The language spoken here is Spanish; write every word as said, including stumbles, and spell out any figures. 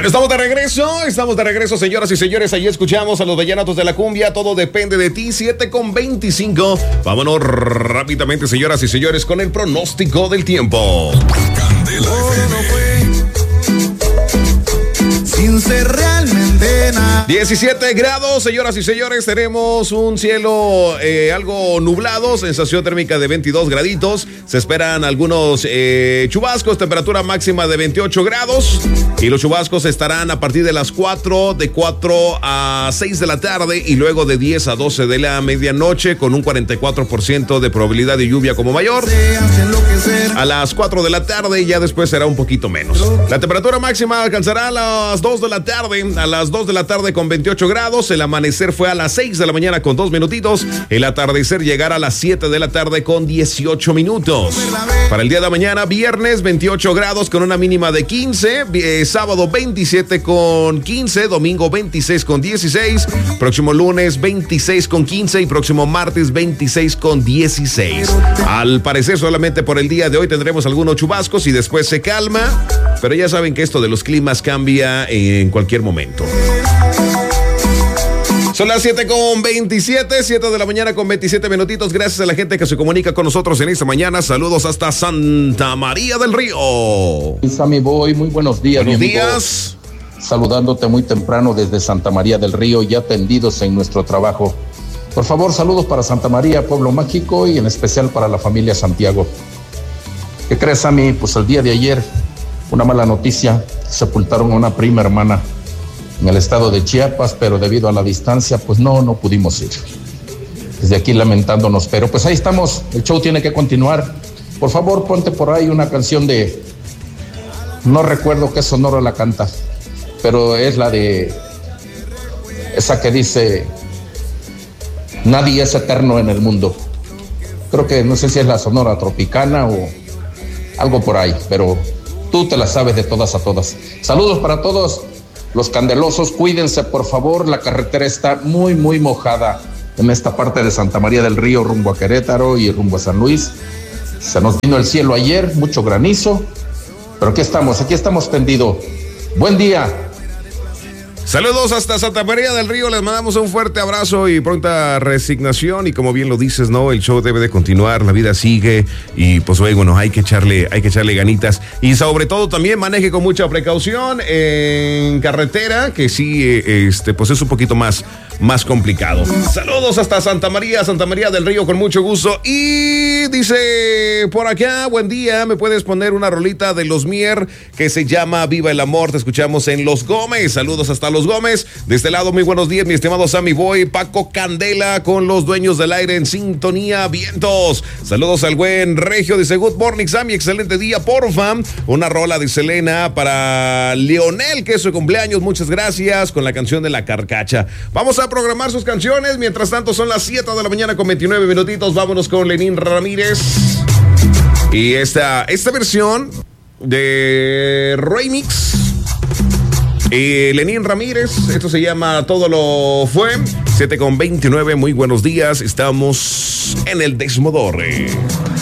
Bueno, estamos de regreso, estamos de regreso, señoras y señores. Ahí escuchamos a los vallenatos de la cumbia. Todo depende de ti, siete con veinticinco. Vámonos rápidamente, señoras y señores, con el pronóstico del tiempo. Candela sin ser realmente nada. diecisiete grados, señoras y señores. Tenemos un cielo eh, algo nublado, sensación térmica de veintidós graditos. Se esperan algunos eh, chubascos, temperatura máxima de veintiocho grados. Y los chubascos estarán a partir de las cuatro, de cuatro a seis de la tarde y luego de diez a doce de la medianoche, con un cuarenta y cuatro por ciento de probabilidad de lluvia como mayor. A las cuatro de la tarde y ya después será un poquito menos. La temperatura máxima alcanzará a las dos de la tarde, a las dos de la tarde con veintiocho grados. El amanecer fue a las seis de la mañana con dos minutitos. El atardecer llegará a las siete de la tarde con dieciocho minutos. Para el día de mañana, viernes, veintiocho grados con una mínima de quince. Eh, sábado veintisiete con quince. Domingo veintiséis con dieciséis. Próximo lunes veintiséis con quince. Y próximo martes veintiséis con dieciséis. Al parecer solamente por el día de hoy tendremos algunos chubascos y después se calma. Pero ya saben que esto de los climas cambia en cualquier momento. Son las siete con veintisiete, siete de la mañana con veintisiete minutitos. Gracias a la gente que se comunica con nosotros en esta mañana. Saludos hasta Santa María del Río. Sammy Boy, muy buenos días. Buenos días. Saludándote muy temprano desde Santa María del Río, ya tendidos en nuestro trabajo. Por favor, saludos para Santa María, pueblo mágico, y en especial para la familia Santiago. ¿Qué crees, Sammy? Pues el día de ayer, una mala noticia, sepultaron a una prima hermana en el estado de Chiapas, pero debido a la distancia, pues no, no pudimos ir. Desde aquí lamentándonos, pero pues ahí estamos, el show tiene que continuar. Por favor, ponte por ahí una canción de, no recuerdo qué sonora la canta, pero es la de, esa que dice, nadie es eterno en el mundo. Creo que, no sé si es la Sonora Tropicana o algo por ahí, pero tú te la sabes de todas a todas. Saludos para todos los candelosos, cuídense por favor, la carretera está muy muy mojada en esta parte de Santa María del Río rumbo a Querétaro y rumbo a San Luis. Se nos vino el cielo ayer, mucho granizo, pero aquí estamos, aquí estamos tendidos. Buen día. Saludos hasta Santa María del Río, les mandamos un fuerte abrazo y pronta resignación, y como bien lo dices, ¿no? El show debe de continuar, la vida sigue y pues bueno, hay que echarle, hay que echarle ganitas y sobre todo también maneje con mucha precaución en carretera, que sí, este, pues es un poquito más, más complicado. Saludos hasta Santa María, Santa María del Río, con mucho gusto. Y dice por acá, buen día, ¿me puedes poner una rolita de Los Mier que se llama Viva el Amor? Te escuchamos en Los Gómez. Saludos hasta Los Gómez. De este lado, muy buenos días, mi estimado Sammy Boy. Paco Candela con los dueños del aire en sintonía, vientos. Saludos al buen Regio, dice good morning Sammy, excelente día, porfa. Una rola de Selena para Leonel, que es su cumpleaños, muchas gracias, con la canción de La Carcacha. Vamos a programar sus canciones, mientras tanto son las siete de la mañana con veintinueve minutitos. Vámonos con Lenín Ramírez y esta, esta versión de remix. Eh, Lenín Ramírez, esto se llama Todo Lo Fue. siete con veintinueve, muy buenos días, estamos en el Desmodorre.